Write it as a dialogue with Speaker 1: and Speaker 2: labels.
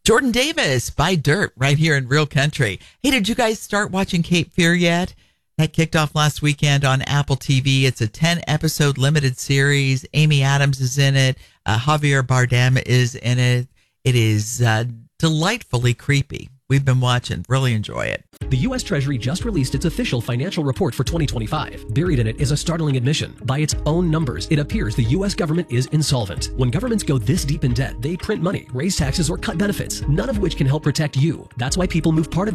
Speaker 1: Jordan Davis by Dirt right here in Real Country. Hey, did you guys start watching Cape Fear yet? That kicked off last weekend on Apple TV. It's a 10-episode limited series. Amy Adams is in it. Javier Bardem is in it. It is delightfully creepy. We've been watching. Really enjoy it.
Speaker 2: The U.S. Treasury just released its official financial report for 2025. Buried in it is a startling admission. By its own numbers, it appears the U.S. government is insolvent. When governments go this deep in debt, they print money, raise taxes, or cut benefits, none of which can help protect you. That's why people move part of